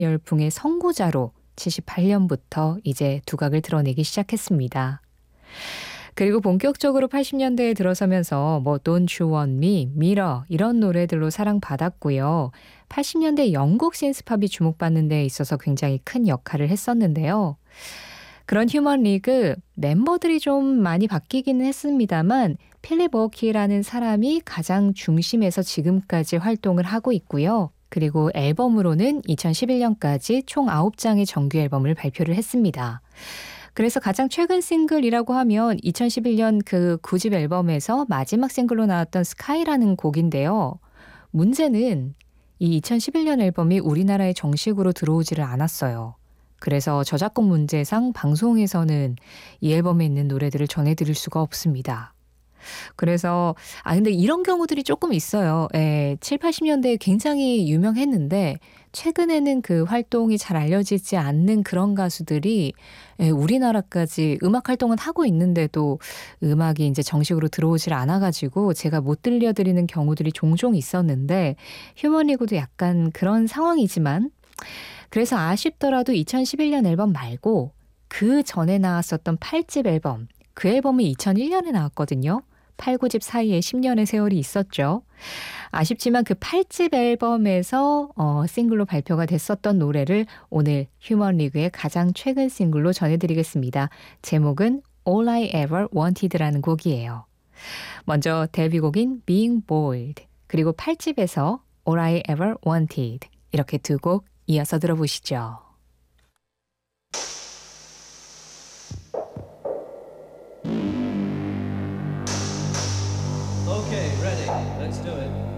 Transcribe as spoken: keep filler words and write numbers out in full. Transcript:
열풍의 선구자로 칠십팔 년부터 이제 두각을 드러내기 시작했습니다. 그리고 본격적으로 팔십 년대에 들어서면서 뭐 Don't You Want Me, Mirror 이런 노래들로 사랑받았고요. 팔십 년대 영국 신스팝이 주목받는 데 있어서 굉장히 큰 역할을 했었는데요. 그런 휴먼 리그 멤버들이 좀 많이 바뀌기는 했습니다만 필립 오키라는 사람이 가장 중심에서 지금까지 활동을 하고 있고요. 그리고 앨범으로는 이천십일 년까지 총 아홉 장의 정규 앨범을 발표를 했습니다. 그래서 가장 최근 싱글이라고 하면 이천십일 년 그 구 집 앨범에서 마지막 싱글로 나왔던 스카이라는 곡인데요. 문제는 이 이천십일 년 앨범이 우리나라에 정식으로 들어오지를 않았어요. 그래서 저작권 문제상 방송에서는 이 앨범에 있는 노래들을 전해드릴 수가 없습니다. 그래서 아 근데 이런 경우들이 조금 있어요. 예, 칠, 팔십 년대에 굉장히 유명했는데 최근에는 그 활동이 잘 알려지지 않는 그런 가수들이 예, 우리나라까지 음악 활동은 하고 있는데도 음악이 이제 정식으로 들어오질 않아가지고 제가 못 들려드리는 경우들이 종종 있었는데 휴먼리그도 약간 그런 상황이지만 그래서 아쉽더라도 이천십일 년 앨범 말고 그 전에 나왔었던 팔 집 앨범, 그 앨범이 이천일 년에 나왔거든요. 팔, 구 집 사이에 십 년의 세월이 있었죠. 아쉽지만 그 팔 집 앨범에서 어, 싱글로 발표가 됐었던 노래를 오늘 휴먼리그의 가장 최근 싱글로 전해드리겠습니다. 제목은 All I Ever Wanted라는 곡이에요. 먼저 데뷔곡인 Being Bold, 그리고 팔 집에서 All I Ever Wanted 이렇게 두 곡 이어서 들어보시죠. Okay, ready. Let's do it.